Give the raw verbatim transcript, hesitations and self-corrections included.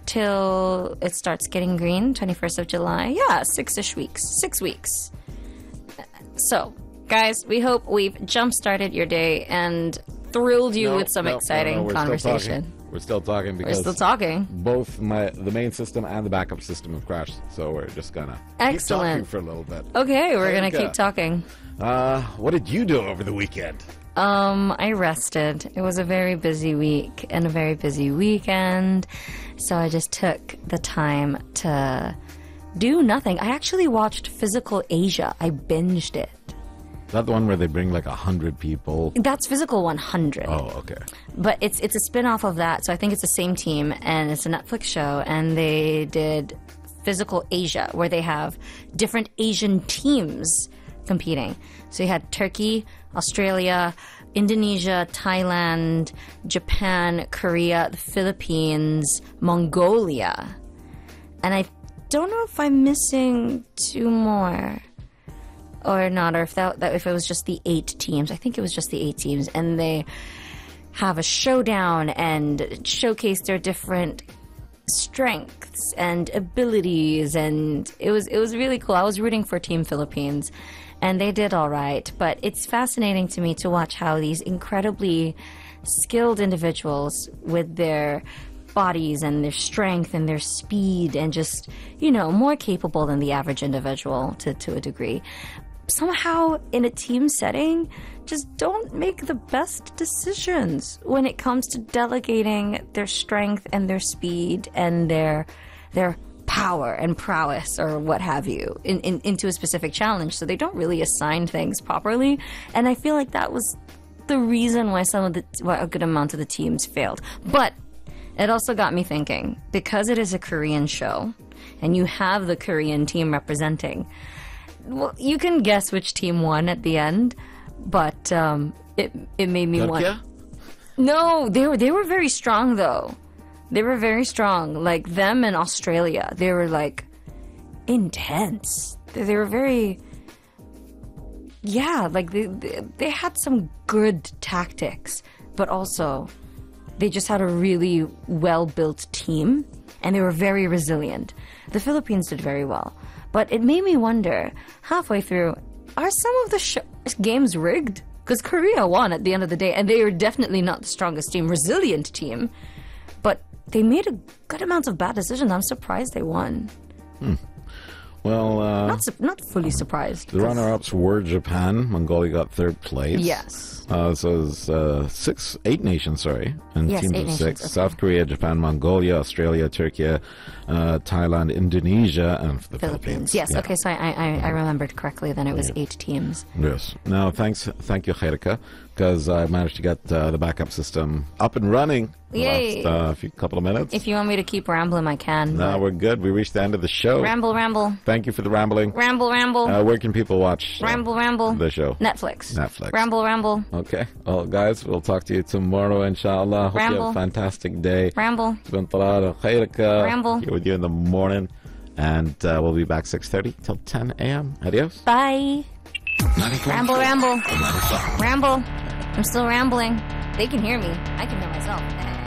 till it starts getting green, twenty-first of July. Yeah, six-ish weeks. Six weeks. So, guys, we hope we've jump-started your day and thrilled you No, with some no, exciting no, no, we're conversation. Still we're still talking because We're still talking. Both my the main system and the backup system have crashed, so we're just gonna Excellent. keep talking for a little bit. Okay, we're going to Okay. keep talking. Uh, what did you do over the weekend? Um, I rested. It was a very busy week and a very busy weekend. So I just took the time to do nothing. I actually watched Physical Asia. I binged it. Is that the one where they bring like a hundred people? That's Physical one hundred. Oh, okay. But it's it's a spin-off of that. So I think it's the same team and it's a Netflix show, and they did Physical Asia where they have different Asian teams competing. So you had Turkey, Australia, Indonesia, Thailand, Japan, Korea, the Philippines, Mongolia. And I don't know if I'm missing two more or not, or if that, that if it was just the eight teams. I think it was just the eight teams, and they have a showdown and showcase their different strengths and abilities, and it was it was really cool. I was rooting for Team Philippines, and they did all right. But it's fascinating to me to watch how these incredibly skilled individuals with their bodies and their strength and their speed and just, you know, more capable than the average individual to, to a degree, somehow in a team setting just don't make the best decisions when it comes to delegating their strength and their speed and their their power and prowess or what have you in, in, into a specific challenge. So they don't really assign things properly, and I feel like that was the reason why some of the why a good amount of the teams failed. But it also got me thinking, because it is a Korean show and you have the Korean team representing, well, you can guess which team won at the end, but um, it it made me want. Turkey? No, they were they were very strong though. They were very strong. Like them and Australia, they were like intense. They, they were very, yeah, like they, they they had some good tactics, but also they just had a really well built team, and they were very resilient. The Philippines did very well. But it made me wonder, halfway through, are some of the sh- games rigged? Because Korea won at the end of the day, and they were definitely not the strongest team, resilient team. But they made a good amount of bad decisions. I'm surprised they won. Hmm. Well, uh, Not su- not fully surprised. the runner-ups were Japan. Mongolia got third place. Yes. Uh, so it was uh, six, eight nations, sorry, and Yes, teams eight of nations, six. okay. South Korea, Japan, Mongolia, Australia, Turkey, uh, Thailand, Indonesia, and the Philippines. Philippines. Yes, Yeah. okay, so I, I, I remembered correctly, then it was eight teams. Yes. Now, thanks, thank you, Khairika, because I managed to get uh, the backup system up and running the Yay. last uh, few couple of minutes. If you want me to keep rambling, I can. No, but- we're good. We reached the end of the show. Ramble, ramble. Thank you for the rambling. Ramble, ramble. Uh, where can people watch uh, ramble, ramble. the show? Netflix. Netflix. Ramble, ramble. Okay. Well, guys, we'll talk to you tomorrow, inshallah. Hope you have Ramble. a fantastic day. Ramble. It's been Talal Khairika. Ramble. Here with you in the morning. And uh, we'll be back six thirty till ten a.m. Adios. Bye. Ramble, ramble. Ramble. I'm still rambling. They can hear me. I can hear myself.